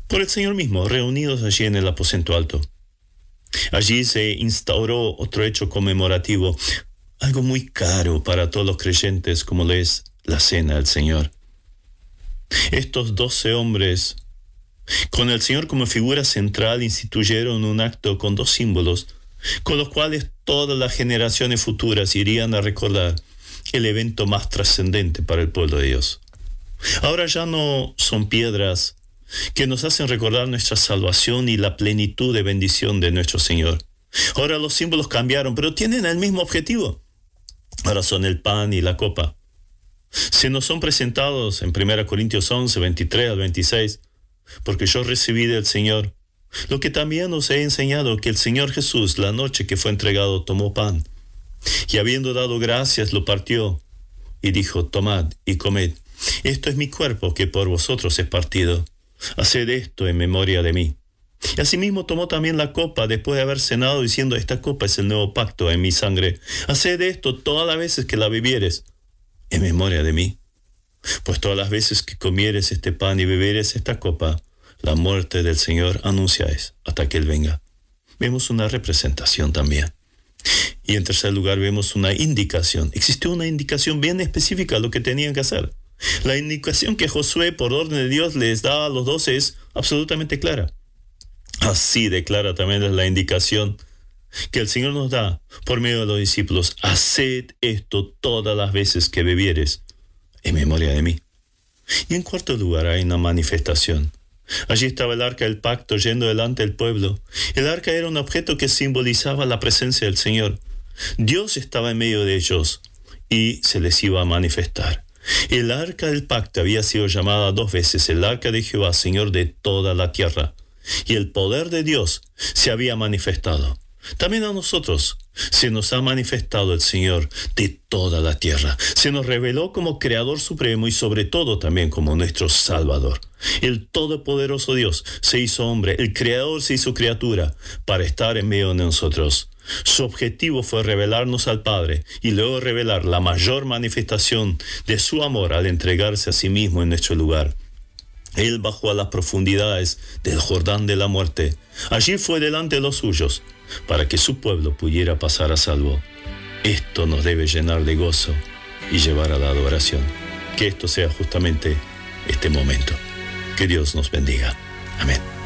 por el Señor mismo, reunidos allí en el aposento alto. Allí se instauró otro hecho conmemorativo, algo muy caro para todos los creyentes, como lo es la cena del Señor. Estos 12 hombres, con el Señor como figura central, instituyeron un acto con 2 símbolos, con los cuales todas las generaciones futuras irían a recordar el evento más trascendente para el pueblo de Dios. Ahora ya no son piedras que nos hacen recordar nuestra salvación y la plenitud de bendición de nuestro Señor. Ahora los símbolos cambiaron, pero tienen el mismo objetivo. Ahora son el pan y la copa. Se nos son presentados en 1 Corintios 11, 23 al 26, porque yo recibí del Señor lo que también os he enseñado, que el Señor Jesús, la noche que fue entregado, tomó pan, y habiendo dado gracias, lo partió, y dijo: tomad y comed, esto es mi cuerpo que por vosotros es partido. Haced esto en memoria de mí. Y asimismo tomó también la copa después de haber cenado, diciendo: esta copa es el nuevo pacto en mi sangre. Haced esto todas las veces que la bebieres en memoria de mí. Pues todas las veces que comieres este pan y bebieres esta copa, la muerte del Señor anunciáis hasta que Él venga. Vemos una representación también. Y en tercer lugar vemos una indicación. Existió una indicación bien específica de lo que tenían que hacer. La indicación que Josué, por orden de Dios, les da a los 12 es absolutamente clara. Así declara también la indicación que el Señor nos da por medio de los discípulos: haced esto todas las veces que bebieres en memoria de mí. Y en cuarto lugar hay una manifestación. Allí estaba el arca del pacto yendo delante del pueblo. El arca era un objeto que simbolizaba la presencia del Señor. Dios estaba en medio de ellos y se les iba a manifestar. El arca del pacto había sido llamada 2 veces el arca de Jehová, Señor de toda la tierra. Y el poder de Dios se había manifestado. También a nosotros se nos ha manifestado el Señor de toda la tierra. Se nos reveló como Creador Supremo y sobre todo también como nuestro Salvador. El todopoderoso Dios se hizo hombre, el Creador se hizo criatura para estar en medio de nosotros. Su objetivo fue revelarnos al Padre y luego revelar la mayor manifestación de su amor al entregarse a sí mismo en nuestro lugar. Él bajó a las profundidades del Jordán de la muerte. Allí fue delante de los suyos, para que su pueblo pudiera pasar a salvo. Esto nos debe llenar de gozo y llevar a la adoración. Que esto sea justamente este momento. Que Dios nos bendiga. Amén.